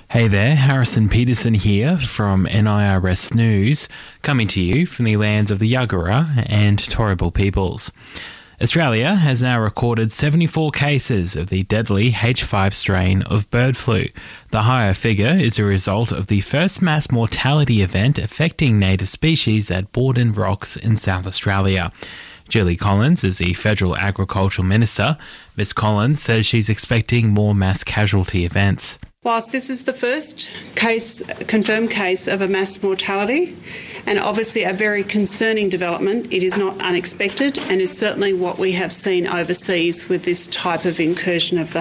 Hey there, Harrison Peterson here from NIRS News, coming to you from the lands of the Yagara and Turrbal peoples. Australia has now recorded 74 cases of the deadly H5 strain of bird flu. The higher figure is a result of the first mass mortality event affecting native species at Borden Rocks in South Australia. Julie Collins is the Federal Agricultural Minister. Ms Collins says she's expecting more mass casualty events. Whilst this is the first confirmed case of a mass mortality, and obviously a very concerning development, it is not unexpected and is certainly what we have seen overseas with this type of incursion of the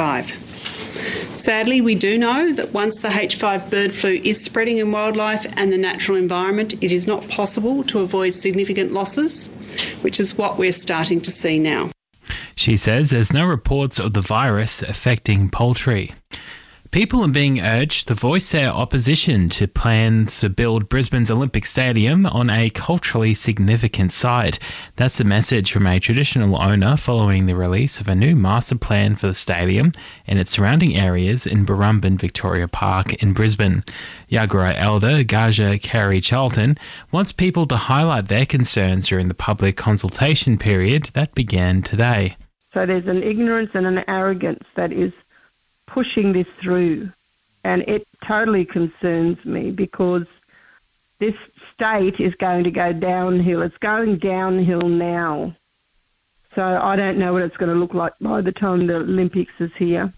H5. Sadly, we do know that once the H5 bird flu is spreading in wildlife and the natural environment, it is not possible to avoid significant losses, which is what we're starting to see now. She says there's no reports of the virus affecting poultry. People are being urged to voice their opposition to plans to build Brisbane's Olympic Stadium on a culturally significant site. That's the message from a traditional owner following the release of a new master plan for the stadium and its surrounding areas in Burrumbin Victoria Park in Brisbane. Yagara elder Gaja Carey Charlton wants people to highlight their concerns during the public consultation period that began today. So there's an ignorance and an arrogance that is pushing this through, and it totally concerns me because this state is going to go downhill. It's going downhill now. So I don't know what it's going to look like by the time the Olympics is here.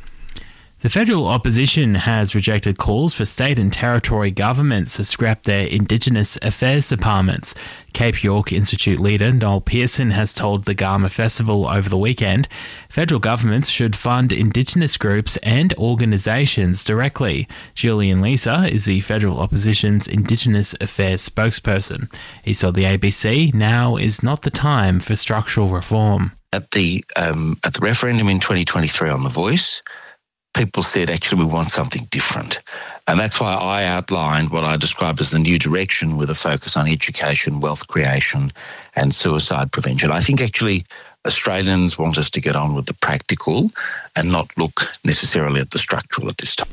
The federal opposition has rejected calls for state and territory governments to scrap their Indigenous Affairs departments. Cape York Institute leader Noel Pearson has told the Garma Festival over the weekend federal governments should fund Indigenous groups and organisations directly. Julian Lisa is the federal opposition's Indigenous Affairs spokesperson. He told the ABC now is not the time for structural reform. At the referendum in 2023 on The Voice, people said, actually, we want something different. And that's why I outlined what I described as the new direction with a focus on education, wealth creation and suicide prevention. I think actually Australians want us to get on with the practical and not look necessarily at the structural at this time.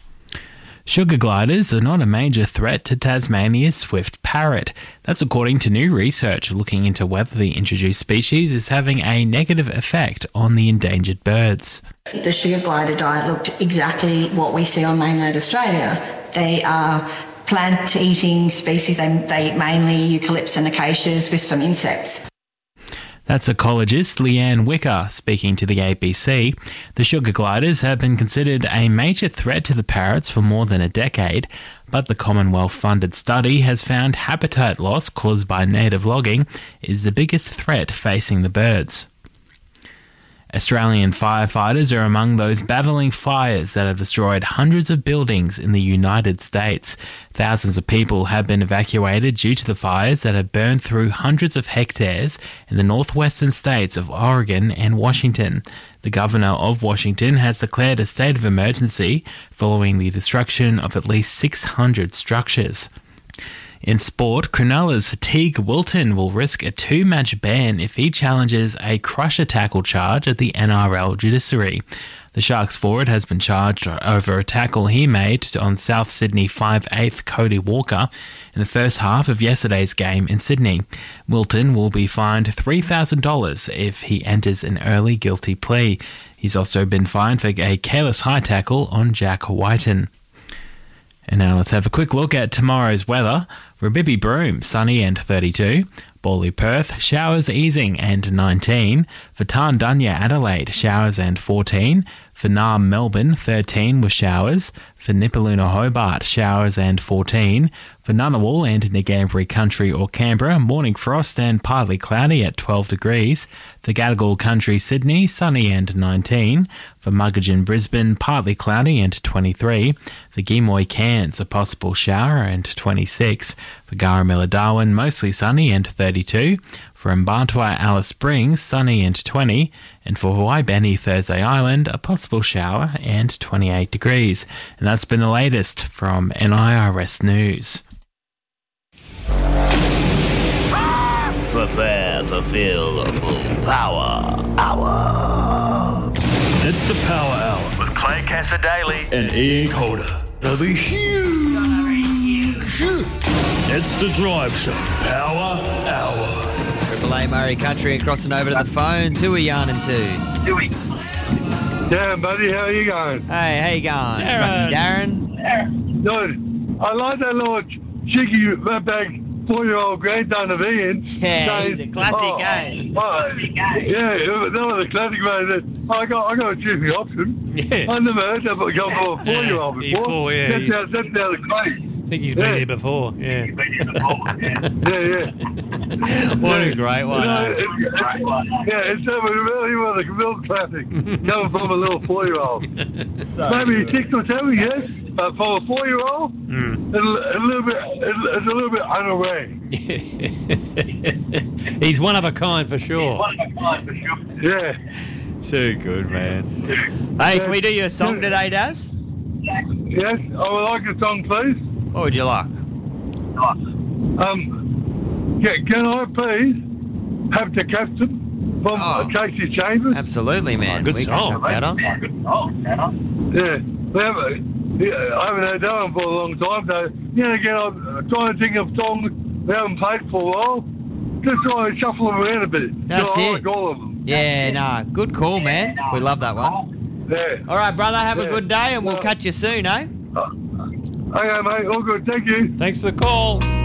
Sugar gliders are not a major threat to Tasmania's swift parrot. That's according to new research looking into whether the introduced species is having a negative effect on the endangered birds. The sugar glider diet looked exactly what we see on mainland Australia. They are plant-eating species. They eat mainly eucalypts and acacias with some insects. That's ecologist Leanne Wicker speaking to the ABC. The sugar gliders have been considered a major threat to the parrots for more than a decade, but the Commonwealth-funded study has found habitat loss caused by native logging is the biggest threat facing the birds. Australian firefighters are among those battling fires that have destroyed hundreds of buildings in the United States. Thousands of people have been evacuated due to the fires that have burned through hundreds of hectares in the northwestern states of Oregon and Washington. The governor of Washington has declared a state of emergency following the destruction of at least 600 structures. In sport, Cronulla's Teague Wilton will risk a 2-match ban if he challenges a crusher tackle charge at the NRL judiciary. The Sharks forward has been charged over a tackle he made on South Sydney 5'8" Cody Walker in the first half of yesterday's game in Sydney. Wilton will be fined $3,000 if he enters an early guilty plea. He's also been fined for a careless high tackle on Jack Whiten. And now let's have a quick look at tomorrow's weather. Rabibi Broome, sunny and 32. Bawley Perth, showers easing and 19. For Tarndunya Adelaide, showers and 14. For Naarm Melbourne, 13 with showers. For Nipaluna Hobart, showers and 14. For Ngunnawal and Ngambri Country or Canberra, morning frost and partly cloudy at 12 degrees. For Gadigal Country Sydney, sunny and 19. For Muggeridge Brisbane, partly cloudy and 23. For Gimoy Cairns, a possible shower and 26. For Garamilla Darwin, mostly sunny and 32. For Mbarntwa Alice Springs, sunny and 20. And for Hawaii Benny Thursday Island, a possible shower and 28 degrees. And that's been the latest from NIRS News. Prepare to feel the full power hour. It's the Power Hour with Clay Kessa Daly. And Ian Calder. They'll be huge. It's the Drive Show. Power Hour. Triple A Murray Country and crossing over to the phones. Who are we yarning to? Darren, buddy, how are you going? Hey, how you going? Darren. Good. I like that little cheeky ratbag 4-year-old granddon of Ian. Yeah, he's a classic, eh? Yeah, that was a classic, mate. I got a cheeky option. Yeah. I never heard that but come from a 4-year-old before. That's out of the crate. I think he's been here before. Yeah. Yeah. What a great one. It's really was a real classic coming from a little 4-year-old. Maybe 6 or 7, yes, but from a 4-year-old, it's a little bit unaware. He's one of a kind for sure. Yeah. Too good, man. Hey, can we do you a song today, Daz? Yes, I would like a song, please. What would you like? Can I please have the captain from Casey Chambers? Absolutely, man. Good song. Better. Yeah, I haven't heard that one for a long time. So, again, I'm trying to think of songs we haven't played for a while. Just trying to shuffle them around a bit. That's I it. like all of them. Yeah, good call, man. We love that one. Yeah. All right, brother, have a good day and we'll catch you soon, eh? Okay, mate. All good. Thank you. Thanks for the call.